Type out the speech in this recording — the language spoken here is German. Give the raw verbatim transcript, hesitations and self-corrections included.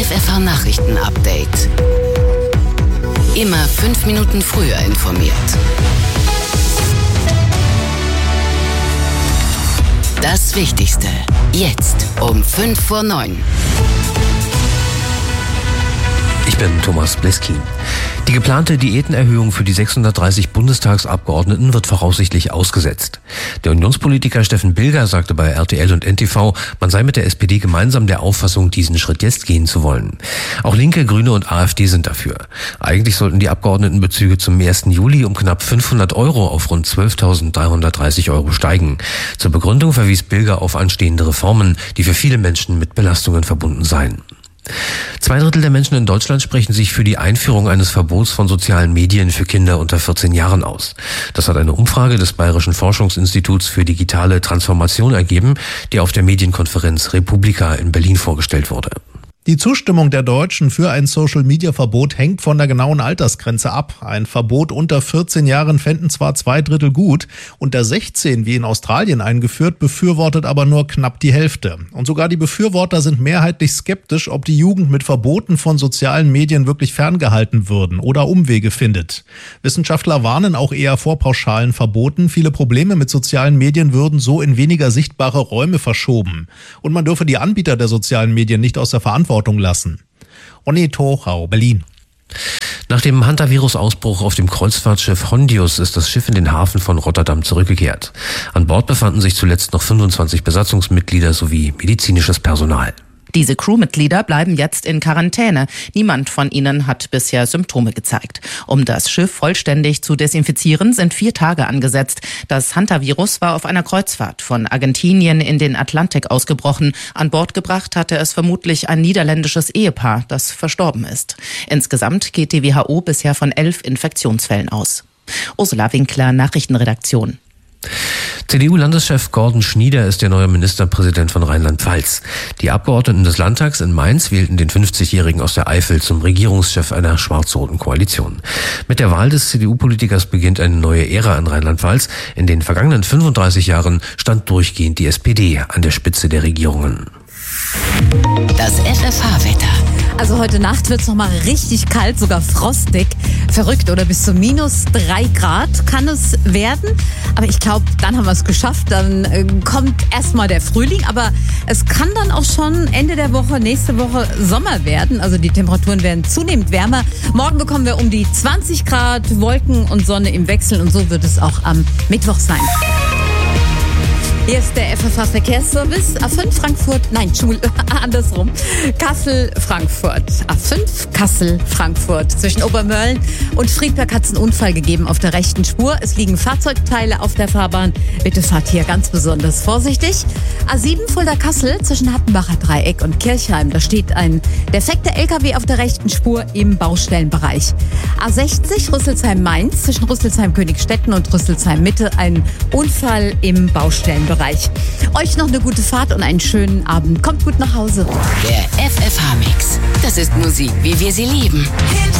F F H-Nachrichten-Update. Immer fünf Minuten früher informiert. Das Wichtigste jetzt um fünf vor neun. Ich bin Thomas Bleskin. Die geplante Diätenerhöhung für die sechshundertdreißig Bundestagsabgeordneten wird voraussichtlich ausgesetzt. Der Unionspolitiker Steffen Bilger sagte bei R T L und N T V, man sei mit der S P D gemeinsam der Auffassung, diesen Schritt jetzt gehen zu wollen. Auch Linke, Grüne und AfD sind dafür. Eigentlich sollten die Abgeordnetenbezüge zum ersten Juli um knapp fünfhundert Euro auf rund zwölftausenddreihundertdreißig Euro steigen. Zur Begründung verwies Bilger auf anstehende Reformen, die für viele Menschen mit Belastungen verbunden seien. Zwei Drittel der Menschen in Deutschland sprechen sich für die Einführung eines Verbots von sozialen Medien für Kinder unter vierzehn Jahren aus. Das hat eine Umfrage des Bayerischen Forschungsinstituts für digitale Transformation ergeben, die auf der Medienkonferenz Republika in Berlin vorgestellt wurde. Die Zustimmung der Deutschen für ein Social-Media-Verbot hängt von der genauen Altersgrenze ab. Ein Verbot unter vierzehn Jahren fänden zwar zwei Drittel gut, unter sechzehn, wie in Australien eingeführt, befürwortet aber nur knapp die Hälfte. Und sogar die Befürworter sind mehrheitlich skeptisch, ob die Jugend mit Verboten von sozialen Medien wirklich ferngehalten würden oder Umwege findet. Wissenschaftler warnen auch eher vor pauschalen Verboten. Viele Probleme mit sozialen Medien würden so in weniger sichtbare Räume verschoben. Und man dürfe die Anbieter der sozialen Medien nicht aus der Verantwortung lassen. Onni Tochau, Berlin. Nach dem Hantavirus-Ausbruch auf dem Kreuzfahrtschiff Hondius ist das Schiff in den Hafen von Rotterdam zurückgekehrt. An Bord befanden sich zuletzt noch fünfundzwanzig Besatzungsmitglieder sowie medizinisches Personal. Diese Crewmitglieder bleiben jetzt in Quarantäne. Niemand von ihnen hat bisher Symptome gezeigt. Um das Schiff vollständig zu desinfizieren, sind vier Tage angesetzt. Das Hantavirus war auf einer Kreuzfahrt von Argentinien in den Atlantik ausgebrochen. An Bord gebracht hatte es vermutlich ein niederländisches Ehepaar, das verstorben ist. Insgesamt geht die W H O bisher von elf Infektionsfällen aus. Ursula Winkler, Nachrichtenredaktion. C D U-Landeschef Gordon Schnieder ist der neue Ministerpräsident von Rheinland-Pfalz. Die Abgeordneten des Landtags in Mainz wählten den fünfzigjährigen aus der Eifel zum Regierungschef einer schwarz-roten Koalition. Mit der Wahl des C D U-Politikers beginnt eine neue Ära in Rheinland-Pfalz. In den vergangenen fünfunddreißig Jahren stand durchgehend die S P D an der Spitze der Regierungen. Das F F H-Wetter. Also heute Nacht wird es nochmal richtig kalt, sogar frostig. Verrückt, oder bis zu minus drei Grad kann es werden. Aber ich glaube, dann haben wir es geschafft. Dann äh, kommt erstmal der Frühling. Aber es kann dann auch schon Ende der Woche, nächste Woche Sommer werden. Also die Temperaturen werden zunehmend wärmer. Morgen bekommen wir um die zwanzig Grad, Wolken und Sonne im Wechsel. Und so wird es auch am Mittwoch sein. Hier ist der F F H-Verkehrsservice. A fünf Frankfurt, nein, Schul, andersrum. Kassel, Frankfurt. A fünf Kassel, Frankfurt. Zwischen Obermörlen und Friedberg hat es einen Unfall gegeben auf der rechten Spur. Es liegen Fahrzeugteile auf der Fahrbahn. Bitte fahrt hier ganz besonders vorsichtig. A sieben Fulda-Kassel zwischen Hattenbacher Dreieck und Kirchheim. Da steht ein defekter L K W auf der rechten Spur im Baustellenbereich. A sechzig Rüsselsheim-Mainz zwischen Rüsselsheim-Königstetten und Rüsselsheim-Mitte. Ein Unfall im Baustellenbereich. Euch noch eine gute Fahrt und einen schönen Abend. Kommt gut nach Hause. Der F F H-Mix. Das ist Musik, wie wir sie lieben.